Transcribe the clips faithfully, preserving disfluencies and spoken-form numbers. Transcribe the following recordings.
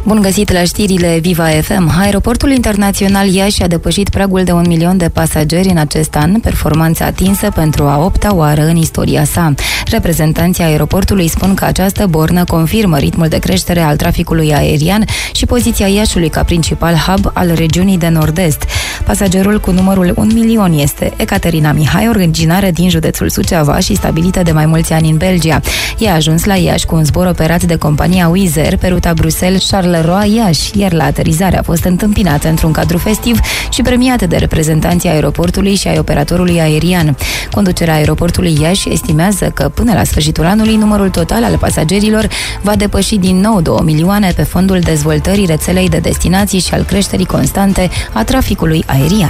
Bun găsit la știrile Viva F M. Aeroportul internațional Iași a depășit pragul de un milion de pasageri în acest an, performanță atinsă pentru a opta oară în istoria sa. Reprezentanții aeroportului spun că această bornă confirmă ritmul de creștere al traficului aerian și poziția Iașiului ca principal hub al regiunii de nord-est. Pasagerul cu numărul un milion este Ecaterina Mihai, originară din județul Suceava și stabilită de mai mulți ani în Belgia. Ea a ajuns la Iași cu un zbor operat de compania Wizz Air pe ruta Bruxelles-Charleroi-Iași, iar la aterizare a fost întâmpinată într-un cadru festiv și premiată de reprezentanții aeroportului și ai operatorului aerian. Conducerea aeroportului Iași estimează că până la sfârșitul anului numărul total al pasagerilor va depăși din nou două milioane pe fondul dezvoltării rețelei de destinații și al creșterii constante a traficului aerian.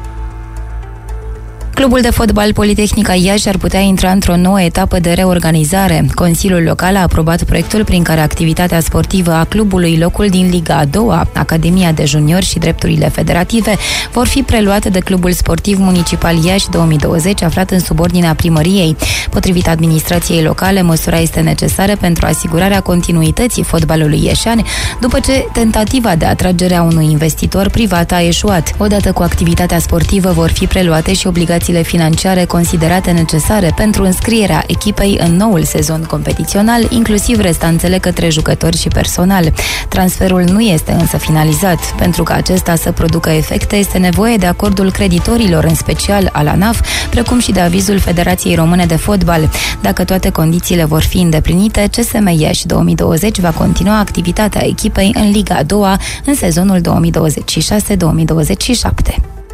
Clubul de fotbal Politehnica Iași ar putea intra într-o nouă etapă de reorganizare. Consiliul Local a aprobat proiectul prin care activitatea sportivă a clubului, locul din Liga a doua, Academia de Juniori și drepturile federative vor fi preluate de Clubul Sportiv Municipal Iași două mii douăzeci, aflat în subordinea primăriei. Potrivit administrației locale, măsura este necesară pentru asigurarea continuității fotbalului ieșean, după ce tentativa de atragere a unui investitor privat a eșuat. Odată cu activitatea sportivă vor fi preluate și obligații financiare considerate necesare pentru înscrierea echipei în noul sezon competițional, inclusiv restanțele către jucători și personal. Transferul nu este însă finalizat. Pentru ca acesta să producă efecte, este nevoie de acordul creditorilor, în special al ANAF, precum și de avizul Federației Române de Fotbal. Dacă toate condițiile vor fi îndeplinite, C S M Iași două mii douăzeci va continua activitatea echipei în Liga a doua în sezonul două mii douăzeci și șase două mii douăzeci și șapte.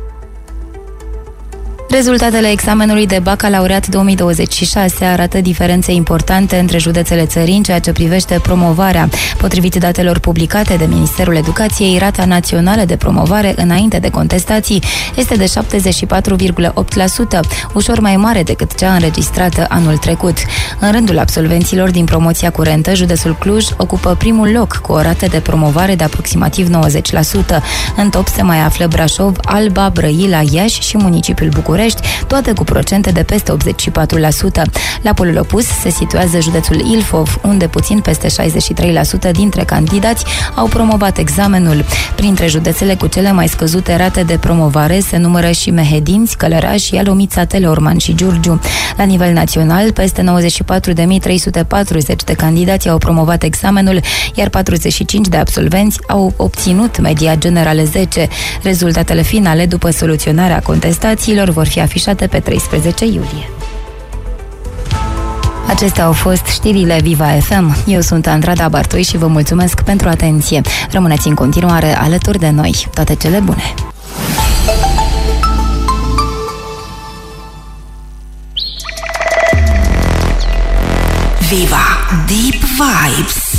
Rezultatele examenului de bacalaureat două mii douăzeci și șase arată diferențe importante între județele țării în ceea ce privește promovarea. Potrivit datelor publicate de Ministerul Educației, rata națională de promovare înainte de contestații este de șaptezeci și patru virgulă opt la sută, ușor mai mare decât cea înregistrată anul trecut. În rândul absolvenților din promoția curentă, județul Cluj ocupă primul loc cu o rată de promovare de aproximativ nouăzeci la sută. În top se mai află Brașov, Alba, Brăila, Iași și municipiul București, toate cu procente de peste optzeci și patru la sută. La polul opus se situează județul Ilfov, unde puțin peste șaizeci și trei la sută dintre candidați au promovat examenul. Printre județele cu cele mai scăzute rate de promovare se numără și Mehedinți, Călăraș, Ialomița, Teleorman și Giurgiu. La nivel național, peste nouăzeci și patru de mii trei sute patruzeci de candidați au promovat examenul, iar patruzeci și cinci de absolvenți au obținut media generală zece. Rezultatele finale, după soluționarea contestațiilor, vor fi afișate pe treisprezece iulie. Acestea au fost știrile Viva F M. Eu sunt Andrada Bartoi și vă mulțumesc pentru atenție. Rămâneți în continuare alături de noi. Toate cele bune! Viva Deep Vibes.